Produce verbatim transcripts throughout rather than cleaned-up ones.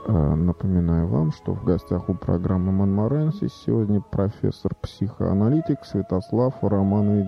Напоминаю вам, что в гостях у программы «Монморенсис» сегодня профессор-психоаналитик Святослав Романович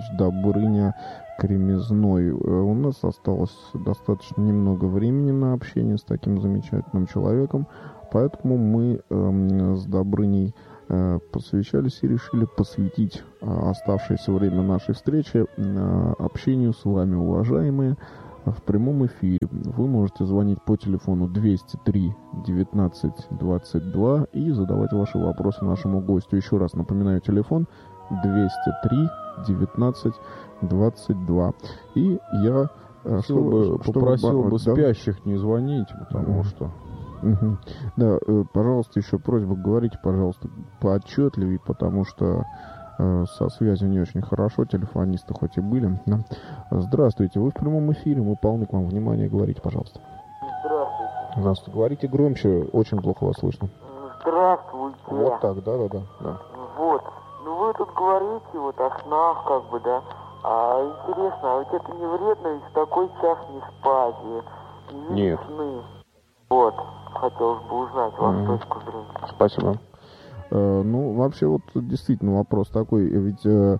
Добрыня-Кремезной. У нас осталось достаточно немного времени на общение с таким замечательным человеком, поэтому мы э, с Добрыней э, посвящались и решили посвятить оставшееся время нашей встречи э, общению с вами, уважаемые, в прямом эфире. Вы можете звонить по телефону двести три девятнадцать двадцать два и задавать ваши вопросы нашему гостю. Еще раз напоминаю, телефон двести три девятнадцать двадцать два. И я чтобы, чтобы, попросил бы спящих да? не звонить, потому mm-hmm. что... Mm-hmm. Да, пожалуйста, еще просьба, говорите, пожалуйста, поотчетливее, потому что со связью не очень хорошо, телефонисты хоть и были. Да. Здравствуйте, вы в прямом эфире, мы полны к вам внимания, говорите, пожалуйста. Здравствуйте. Здравствуйте, говорите громче, очень плохо вас слышно. Здравствуйте. Вот так, да-да-да. Да. Вот, ну вы тут говорите вот о снах, как бы, да, а интересно, а ведь это не вредно, ведь в такой час не спать, и не Нет. сны. Вот, хотелось бы узнать вашу mm-hmm. точку зрения. Спасибо. Ну, вообще, вот действительно вопрос такой, ведь, э,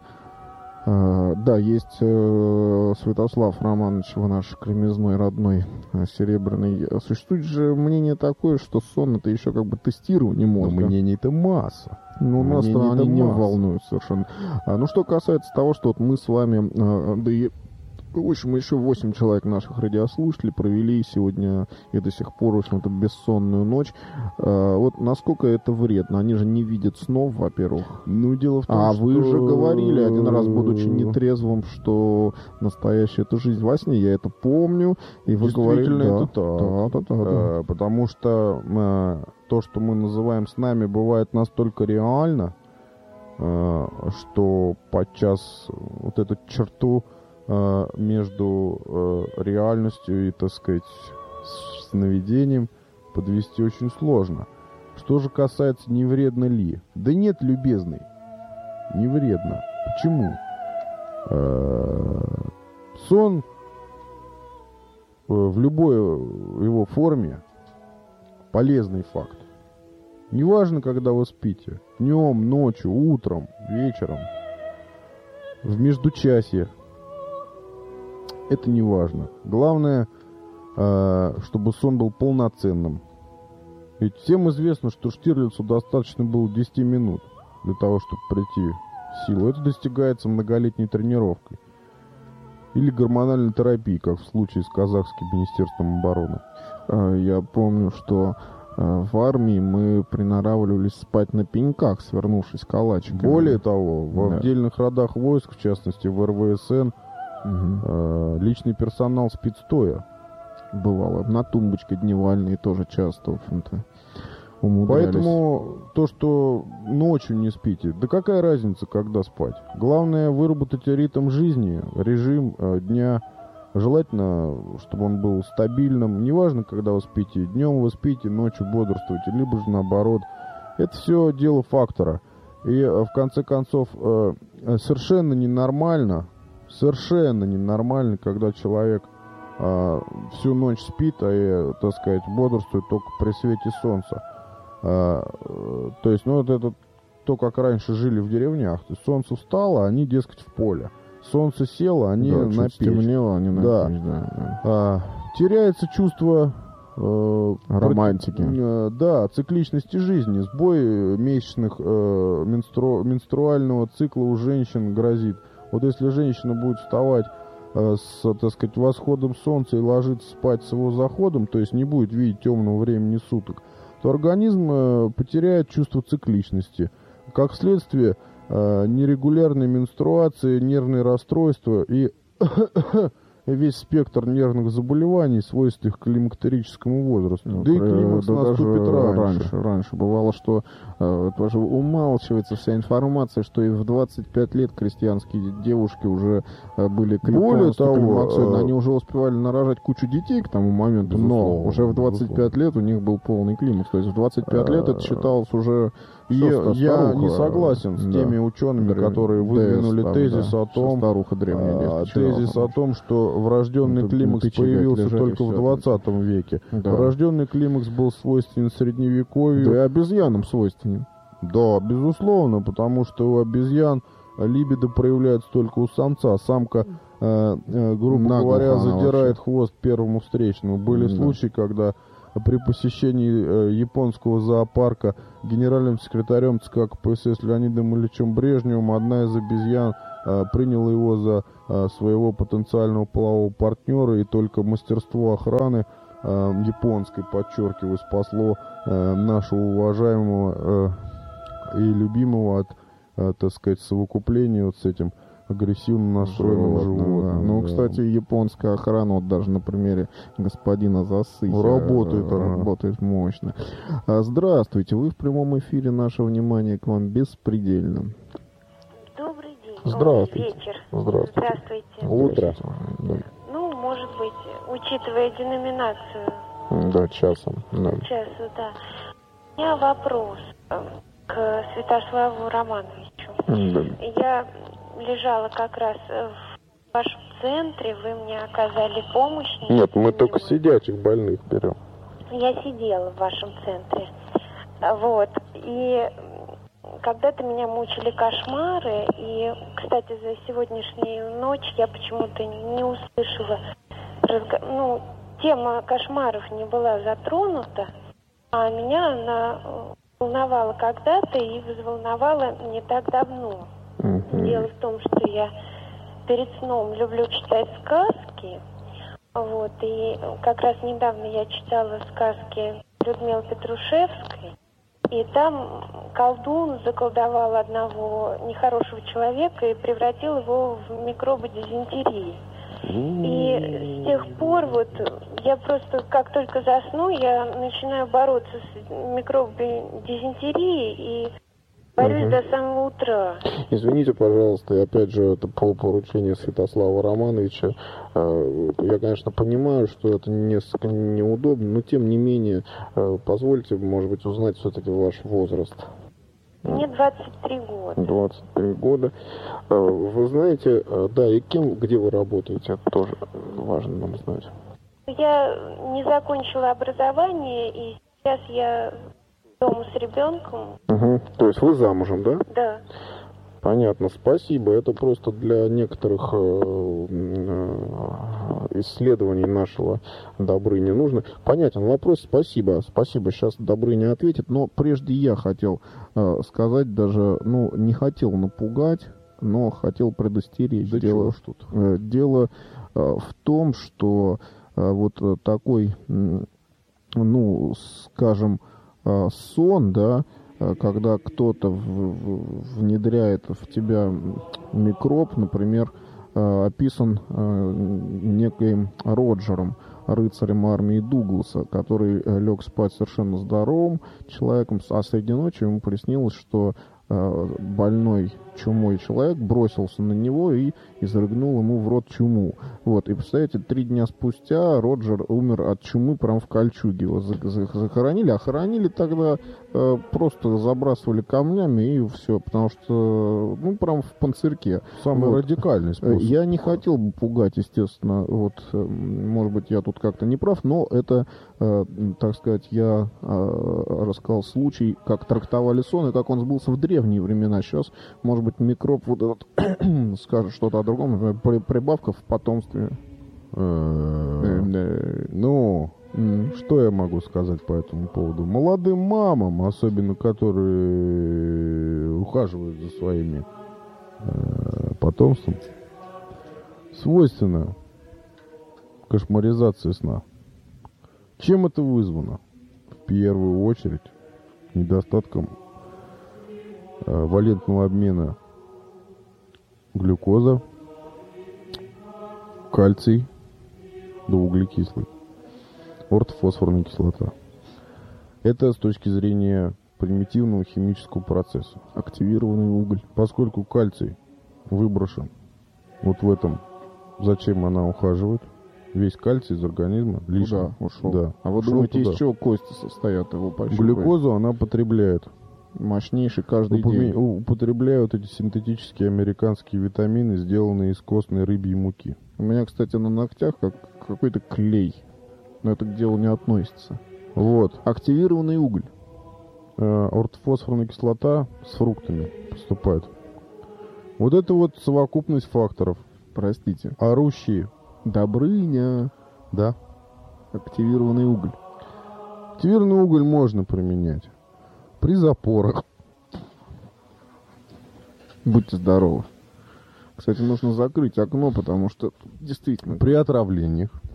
э, да, есть э, Святослав Романович, вы наш Кремезной родной, э, серебряный. Существует же мнение такое, что сон — это еще как бы тестирование мозга. Но мнений-то масса. Ну, нас-то они не волнуют совершенно. А, ну, что касается того, что вот мы с вами, э, да и... В общем, еще восемь человек наших радиослушателей провели сегодня и до сих пор, в общем-то, бессонную ночь. А, вот насколько это вредно? Они же не видят снов, во-первых. Ну, дело в том, а что... вы же говорили один раз, будучи нетрезвым, что настоящая это жизнь во сне. Я это помню. И вы говорили... это так. Да, да, да, да. Потому что э, то, что мы называем снами, бывает настолько реально, э, что подчас вот эту черту между э, реальностью и, так сказать, сновидением подвести очень сложно. Что же касается, не вредно ли? Да нет, любезный, не вредно. Почему? Э, сон в любой его форме полезный факт. Неважно, когда вы спите. Днем, ночью, утром, вечером, в междучасье. Это не важно. Главное, чтобы сон был полноценным. Ведь всем известно, что Штирлицу достаточно было десяти минут для того, чтобы прийти в силу. Это достигается многолетней тренировкой. Или гормональной терапией, как в случае с казахским министерством обороны. Я помню, что в армии мы приноравливались спать на пеньках, свернувшись калачиками. Более того, в да. отдельных родах войск, в частности в эр вэ эс эн, Угу. личный персонал спит стоя. Бывало. На тумбочке дневальные тоже часто, в общем-то, умудрялись. Поэтому то, что ночью не спите, да какая разница, когда спать? Главное выработать ритм жизни, режим э, дня. Желательно, чтобы он был стабильным. Неважно, когда вы спите. Днем вы спите, ночью бодрствуете, либо же наоборот. Это все дело фактора. И в конце концов э, совершенно ненормально, Совершенно ненормально, когда человек а, всю ночь спит, а, так сказать, бодрствует только при свете солнца. А, то есть, ну, вот это то, как раньше жили в деревнях. То есть, солнце встало, они, дескать, в поле. Солнце село, они да, на печь. Стемнело, они на да. печь, да. да. А, теряется чувство... Э, романтики. Э, да, цикличности жизни. Сбой месячных э, менстру, менструального цикла у женщин грозит. Вот если женщина будет вставать э, с, так сказать, восходом солнца и ложиться спать с его заходом, то есть не будет видеть темного времени суток, то организм э, потеряет чувство цикличности. Как следствие, э, нерегулярные менструации, нервные расстройства и весь спектр нервных заболеваний, свойственных к климактерическому возрасту. Ну, да и климакс да наступит раньше. раньше. Раньше бывало, что э, тоже умалчивается вся информация, что и в двадцать пять лет крестьянские девушки уже э, были Более того, э, они уже успевали нарожать кучу детей к тому моменту, но уже в двадцать пять лет у них был полный климакс. То есть в двадцать пять лет это считалось уже Я, я не согласен с теми да. учеными, Древ... которые выдвинули там, тезис да. о том, а, тезис о том, что врожденный климакс появился только в двадцатом веке. Да. Врожденный климакс был свойственен средневековью. Да и обезьянам свойственен. Да, безусловно, потому что у обезьян либидо проявляется только у самца. Самка, э, э, грубо Наглухо говоря, задирает вообще. хвост первому встречному. Были да. случаи, когда при посещении э, японского зоопарка генеральным секретарем ЦК КПСС Леонидом Ильичем Брежневым одна из обезьян э, приняла его за э, своего потенциального полового партнера, и только мастерство охраны э, японской, подчеркиваю, спасло э, нашего уважаемого э, и любимого от, э, так сказать, совокупления вот с этим агрессивно настроенным животным. Да. Ну, да. Кстати, японская охрана, вот даже на примере господина Засыхи, работает, работает мощно. Здравствуйте, вы в прямом эфире, наше внимание к вам беспредельно. Добрый день. Здравствуйте. О, вечер. Здравствуйте. Здравствуйте. Утро. Да. Ну, может быть, учитывая деноминацию. Да, часом. Да. Часу, да. У меня вопрос к Святославу Романовичу. Да. Я лежала как раз в вашем центре, вы мне оказали помощь. Нет, мы только сидячих больных берем. Я сидела в вашем центре. Вот. И когда-то меня мучили кошмары, и, кстати, за сегодняшнюю ночь я почему-то не услышала, разго... ну, тема кошмаров не была затронута, а меня она волновала когда-то и взволновала не так давно. Uh-huh. Дело в том, что я перед сном люблю читать сказки, вот, и как раз недавно я читала сказки Людмилы Петрушевской, и там колдун заколдовал одного нехорошего человека и превратил его в микробы дизентерии. И с тех пор вот я просто, как только засну, я начинаю бороться с микробами дизентерии и борюсь угу. до самого утра. Извините, пожалуйста, и опять же, это по поручению Святослава Романовича. Я, конечно, понимаю, что это несколько неудобно, но тем не менее, позвольте, может быть, узнать все-таки ваш возраст. Мне двадцать три года. двадцать три года. Вы знаете, да, и кем, где вы работаете, это тоже важно нам знать. Я не закончила образование, и сейчас я дома с ребенком. Угу. То есть вы замужем, да? Да. Понятно, спасибо. Это просто для некоторых исследований нашего Добрыни нужно. Понятен вопрос, спасибо. Спасибо, сейчас Добрыня ответит. Но прежде я хотел сказать, даже, ну, не хотел напугать, но хотел предостеречь. Да дело, чего ж тут? Дело в том, что вот такой, ну, скажем, сон, да, когда кто-то в, в, внедряет в тебя микроб, например, описан неким Роджером, рыцарем армии Дугласа, который лег спать совершенно здоровым человеком, а среди ночи ему приснилось, что больной чумой человек бросился на него и изрыгнул ему в рот чуму. Вот. И, представляете, три дня спустя Роджер умер от чумы прямо в кольчуге. Его захоронили, а хоронили тогда э, просто забрасывали камнями и все, потому что, ну, прям в панцирьке. Самый вот. радикальный способ. Я не хотел бы пугать, естественно, вот, может быть, я тут как-то не прав, но это, э, так сказать, я э, рассказал случай, как трактовали сон и как он сбылся в древние времена. Сейчас, может быть, микроб вот этот скажет что-то о другом, например, прибавка в потомстве. Ну, что я могу сказать по этому поводу? Молодым мамам, особенно которые ухаживают за своими потомством, свойственна кошмаризация сна. Чем это вызвано? В первую очередь недостатком валентного обмена глюкоза, кальций да углекислый, ортофосфорная кислота. Это с точки зрения примитивного химического процесса. Активированный уголь. Поскольку кальций выброшен вот в этом, зачем она ухаживает, весь кальций из организма лишний. Куда ушел? Да. А вы ушел думаете, туда. Из чего кости состоят его пощупать? Глюкозу она потребляет Мощнейший каждый Упоме- день. Употребляют эти синтетические американские витамины, сделанные из костной рыбьей муки. У меня, кстати, на ногтях как какой-то клей. Но это к делу не относится. Вот. Активированный уголь. Э, ортофосфорная кислота с фруктами поступает. Вот это вот совокупность факторов. Простите. Орущие. Добрыня. Да. Активированный уголь. Активированный уголь можно применять. При запорах. Будьте здоровы. Кстати, нужно закрыть окно, потому что действительно... При отравлениях.